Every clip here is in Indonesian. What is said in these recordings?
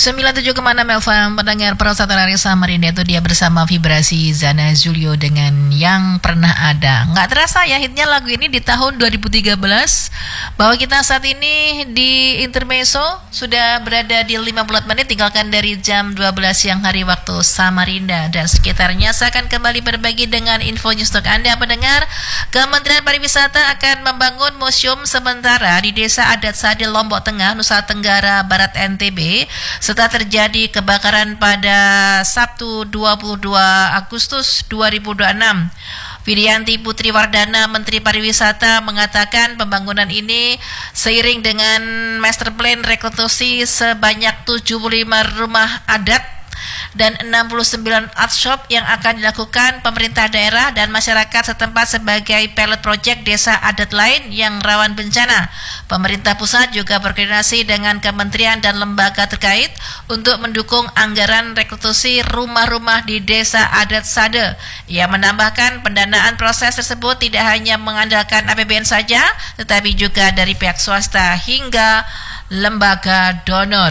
97,6 FM pendengar Persatuan Hari Samarinda, itu dia bersama Vibrasi Zana Zulio dengan Yang Pernah Ada. Nggak terasa ya hitnya lagu ini di tahun 2013, bahwa kita saat ini di Intermezzo sudah berada di 54 menit tinggalkan dari jam 12 siang hari waktu Samarinda dan sekitarnya. Saya akan kembali berbagi dengan info news untuk Anda pendengar. Kementerian Pariwisata akan membangun museum sementara di Desa Adat Sade, Lombok Tengah, Nusa Tenggara Barat, NTB, setelah terjadi kebakaran pada Sabtu 22 Agustus 2026. Widianti Putri Wardana, Menteri Pariwisata, mengatakan pembangunan ini seiring dengan master plan rekonstruksi sebanyak 75 rumah adat dan 69 art shop yang akan dilakukan pemerintah daerah dan masyarakat setempat sebagai pilot project desa adat lain yang rawan bencana. Pemerintah pusat juga berkoordinasi dengan kementerian dan lembaga terkait untuk mendukung anggaran rekonstruksi rumah-rumah di desa adat Sade. Ia menambahkan pendanaan proses tersebut tidak hanya mengandalkan APBN saja, tetapi juga dari pihak swasta hingga lembaga donor.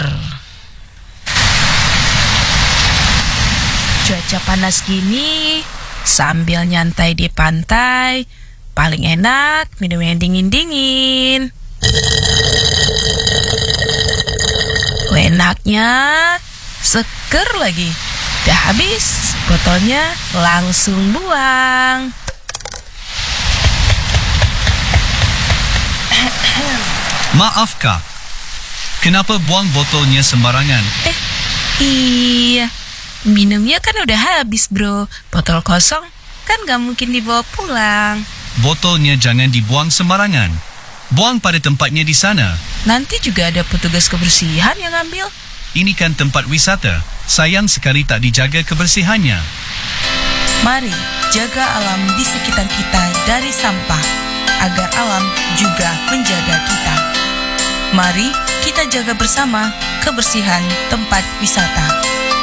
Cuaca panas gini, sambil nyantai di pantai, paling enak minum yang dingin-dingin. Enaknya, seger lagi. Udah habis, botolnya langsung buang. Maaf Kak, kenapa buang botolnya sembarangan? Iya. Minumnya kan udah habis bro. Botol kosong kan gak mungkin dibawa pulang. Botolnya jangan dibuang sembarangan. Buang pada tempatnya di sana. Nanti juga ada petugas kebersihan yang ambil. Ini kan tempat wisata. Sayang sekali tak dijaga kebersihannya. Mari jaga alam di sekitar kita dari sampah, agar alam juga menjaga kita. Mari kita jaga bersama kebersihan tempat wisata.